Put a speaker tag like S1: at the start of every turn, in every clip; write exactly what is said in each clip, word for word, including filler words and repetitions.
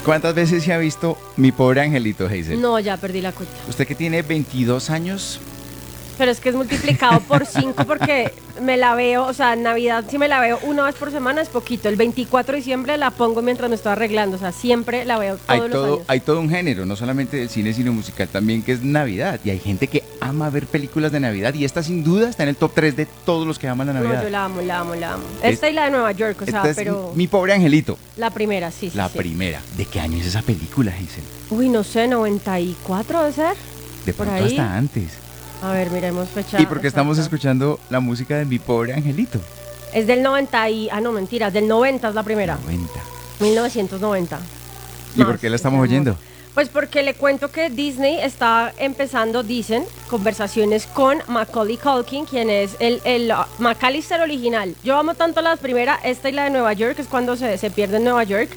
S1: ¿Cuántas veces se ha visto Mi Pobre Angelito, Hazel?
S2: No, ya perdí la cuenta.
S1: Usted que tiene veintidós años.
S2: Pero es que es multiplicado por cinco porque me la veo, o sea, en Navidad si me la veo una vez por semana es poquito. El veinticuatro de diciembre la pongo mientras me estoy arreglando, o sea, siempre la veo todos
S1: Hay
S2: los
S1: todo,
S2: años.
S1: hay todo un género, no solamente del cine, sino musical también, que es Navidad. Y hay gente que ama ver películas de Navidad y esta sin duda está en el top tres de todos los que aman la
S2: No,
S1: Navidad.
S2: yo la amo, la amo, la amo.
S1: Es-
S2: Esta y la de Nueva York, o sea,
S1: Esta es
S2: pero
S1: Mi Pobre Angelito,
S2: la primera, sí, sí.
S1: la
S2: sí.
S1: primera. ¿De qué año es esa película, Hazel?
S2: Uy, no sé, noventa y cuatro debe ser.
S1: De
S2: Por
S1: pronto
S2: ahí.
S1: hasta antes.
S2: A ver, miremos fecha.
S1: ¿Y por qué estamos
S2: exacta.
S1: escuchando la música de Mi Pobre Angelito?
S2: Es del noventa y... Ah, no, mentira, del noventa es la primera.
S1: noventa.
S2: mil novecientos noventa.
S1: ¿Y
S2: Más,
S1: por qué la estamos
S2: es
S1: oyendo?
S2: hermoso. Pues porque le cuento que Disney está empezando, dicen, conversaciones con Macaulay Culkin, quien es el, el uh, McAllister original. Yo amo tanto las primeras, esta y la de Nueva York, que es cuando se, se pierde en Nueva York,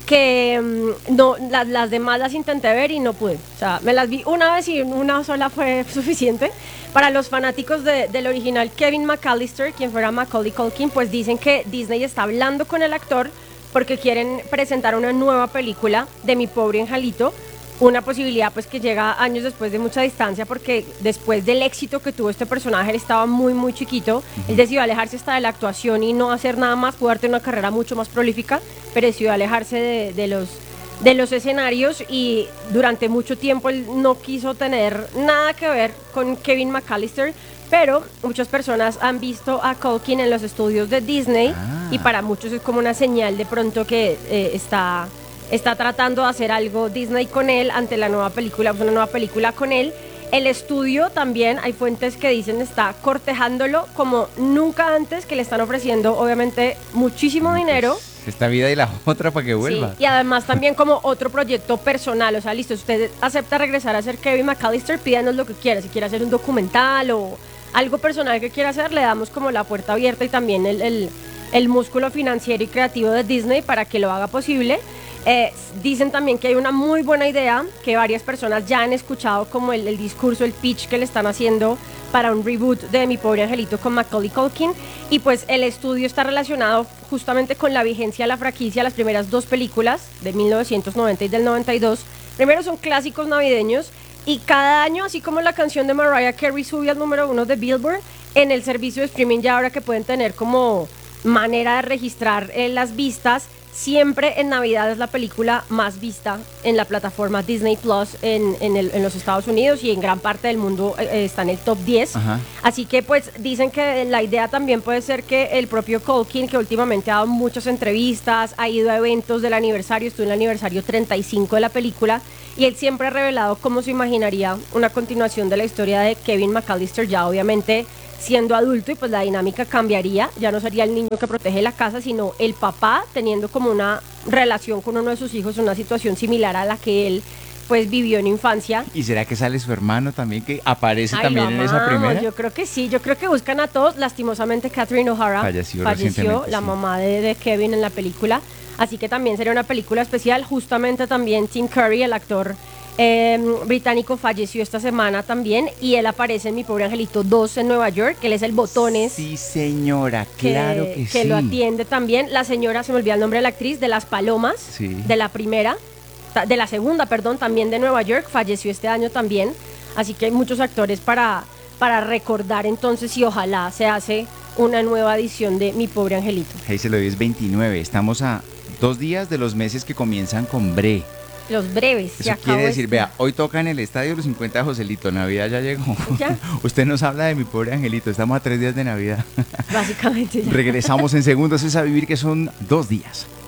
S2: que mm, no, las, las demás las intenté ver y no pude. O sea, me las vi una vez y una sola fue suficiente. Para los fanáticos de- del original Kevin McAllister, quien fuera Macaulay Culkin, pues dicen que Disney está hablando con el actor porque quieren presentar una nueva película de Mi Pobre Angelito, una posibilidad pues que llega años después de mucha distancia, porque después del éxito que tuvo este personaje, él estaba muy muy chiquito, él decidió alejarse hasta de la actuación y no hacer nada más, pudo tener una carrera mucho más prolífica, pero decidió alejarse de, de los de los escenarios y durante mucho tiempo él no quiso tener nada que ver con Kevin McAllister, pero muchas personas han visto a Culkin en los estudios de Disney
S1: Ah.
S2: y para muchos es como una señal de pronto que eh, está, está tratando de hacer algo Disney con él ante la nueva película, una nueva película con él. El estudio también, hay fuentes que dicen, está cortejándolo como nunca antes, que le están ofreciendo obviamente muchísimo dinero.
S1: Esta vida y la otra para que vuelva.
S2: Sí, y además también como otro proyecto personal, o sea, listo, si usted acepta regresar a ser Kevin McAllister, pídanos lo que quiera, si quiere hacer un documental o algo personal que quiera hacer, le damos como la puerta abierta y también el, el, el músculo financiero y creativo de Disney para que lo haga posible. Eh, dicen también que hay una muy buena idea, que varias personas ya han escuchado como el, el discurso, el pitch que le están haciendo para un reboot de Mi Pobre Angelito con Macaulay Culkin, y pues el estudio está relacionado justamente con la vigencia de la franquicia. Las primeras dos películas de mil novecientos noventa y del noventa y dos, primero son clásicos navideños y cada año, así como la canción de Mariah Carey sube al número uno de Billboard, en el servicio de streaming ya ahora que pueden tener como manera de registrar eh, las vistas, siempre en Navidad es la película más vista en la plataforma Disney Plus en, en, el- en los Estados Unidos y en gran parte del mundo eh, eh, está en el top diez.
S1: Ajá.
S2: Así que pues dicen que la idea también puede ser que el propio Culkin, que últimamente ha dado muchas entrevistas, ha ido a eventos del aniversario, estuvo en el aniversario treinta y cinco de la película, y él siempre ha revelado cómo se imaginaría una continuación de la historia de Kevin McAllister, ya obviamente siendo adulto, y pues la dinámica cambiaría, ya no sería el niño que protege la casa, sino el papá teniendo como una relación con uno de sus hijos, una situación similar a la que él pues vivió en infancia.
S1: ¿Y será que sale su hermano también, que aparece
S2: Ay,
S1: también
S2: lo
S1: en esa
S2: amamos,
S1: primera?
S2: Yo creo que sí, yo creo que buscan a todos. Lastimosamente Catherine O'Hara
S1: Falleció
S2: falleció,
S1: recientemente,
S2: la
S1: sí.
S2: mamá de, de Kevin en la película, así que también sería una película especial. Justamente también Tim Curry, el actor eh, británico, falleció esta semana también, y él aparece en Mi Pobre Angelito dos en Nueva York, que él es el Botones.
S1: Sí, señora, claro que, sí.
S2: lo atiende también. La señora, se me olvidó el nombre de la actriz, de Las Palomas,
S1: Sí.
S2: de la primera, ta- de la segunda, perdón, también de Nueva York, falleció este año también. Así que hay muchos actores para, para recordar entonces, y ojalá se hace una nueva edición de Mi Pobre Angelito.
S1: Hazel, hoy es veintinueve, estamos a dos días de los meses que comienzan con Bre.
S2: Los breves. que
S1: Eso
S2: acabo
S1: quiere
S2: de
S1: decir,
S2: estar.
S1: vea, hoy toca en el Estadio Los cincuenta de Joselito, Navidad ya llegó.
S2: Ya.
S1: Usted nos habla de Mi Pobre Angelito, estamos a tres días de Navidad.
S2: Básicamente ya.
S1: Regresamos en segundos, es a vivir, que son dos días.